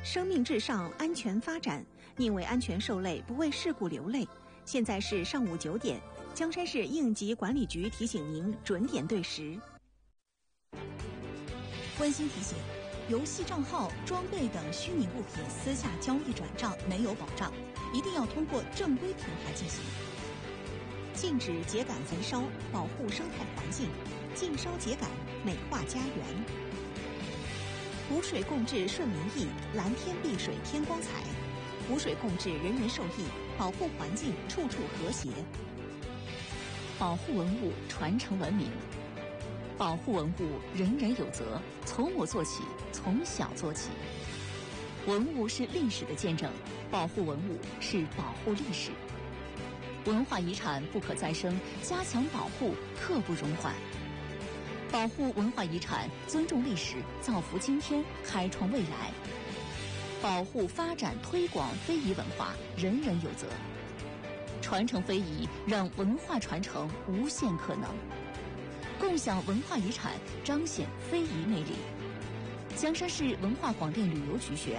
生命至上，安全发展，宁为安全受累，不为事故流泪。现在是上午9点，江山市应急管理局提醒您准点对时。 温馨提醒：游戏账号、装备等虚拟物品私下交易转账没有保障，一定要通过正规平台进行。 禁止秸秆焚烧，保护生态环境；禁烧秸秆，美化家园。湖水共治顺民意，蓝天碧水天光彩。湖水共治，人人受益，保护环境，处处和谐。 保护文物，传承文明。保护文物，人人有责，从我做起，从小做起。文物是历史的见证，保护文物是保护历史。文化遗产不可再生，加强保护，刻不容缓。保护文化遗产，尊重历史，造福今天，开创未来。保护、发展、推广非遗文化，人人有责。传承非遗，让文化传承无限可能。共享文化遗产，彰显非遗魅力。江山市文化广电旅游局宣。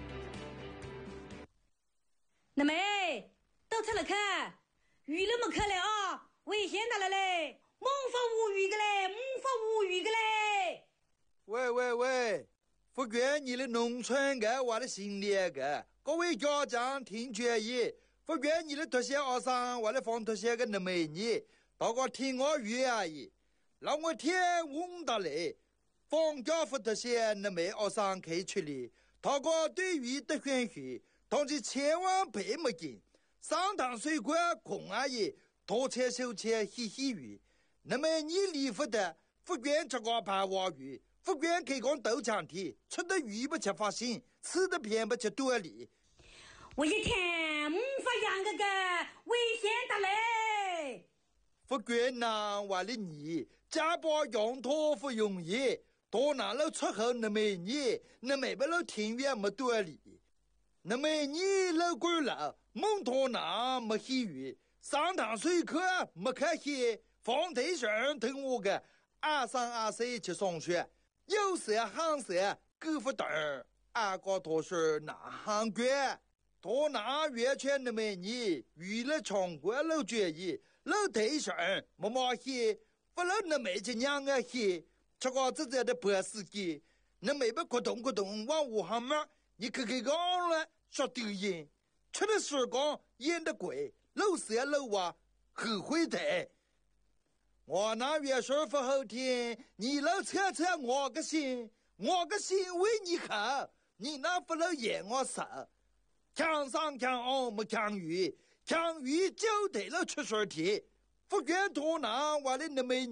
那妹，都出来看，鱼都没看了啊，危险的了嘞，猛发无语的嘞，猛发无语的嘞。 喂，福建你的农村个我的心里个，各位家长听决议，福建你的特些学生我的放特些个那美女，大家听我语而已。让我天问到嘞，放假福特些那美学生可以出来，大家对鱼的选许，但是千万别没劲，上堂水果空而已，多切手切嘻嘻鱼。那么你离福的福建吃瓜盘娃鱼，福建开工豆浆体，吃的鱼不吃发心，吃的偏不吃多里。 我一天发养个危险的嘞。 福建南话的你，家把羊驼不容易，多拿了出口那么你，那没不了庭院没多里，那么你老贵了，蒙托拿没喜鱼，上堂水课没开戏，放台上等我个2、3、2、4去上学，有时行时够不等，俺个多是拿行卷，多拿月圈那么你，为了全国老决议。老台上没马戏，不老那没去娘个戏，吃个自己的白司机，那没不咕咚咕咚往武汉嘛，你看看讲了说抖音，吃的时光演的贵，老色老娃后悔的。我那月说不好听，你老扯扯我个心为你好，你那不老演我手，强上强下没强鱼。强鱼就得了出水题，福建多拿我的那么